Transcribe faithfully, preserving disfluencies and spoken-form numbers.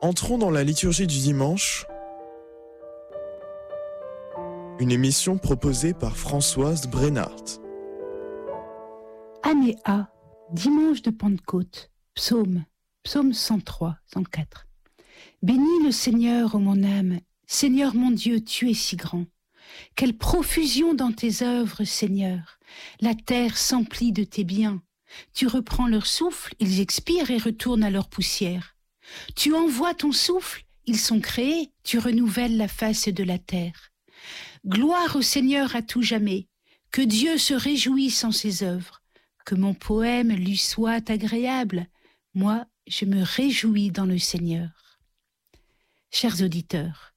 Entrons dans la liturgie du dimanche, une émission proposée par Françoise Brennart. Année A, dimanche de Pentecôte, psaume, psaume cent trois, cent quatre. Bénis le Seigneur, ô mon âme, Seigneur mon Dieu, tu es si grand. Quelle profusion dans tes œuvres, Seigneur. La terre s'emplit de tes biens. Tu reprends leur souffle, ils expirent et retournent à leur poussière. Tu envoies ton souffle, ils sont créés, tu renouvelles la face de la terre. Gloire au Seigneur à tout jamais, que Dieu se réjouisse en ses œuvres, que mon poème lui soit agréable. Moi, je me réjouis dans le Seigneur. Chers auditeurs,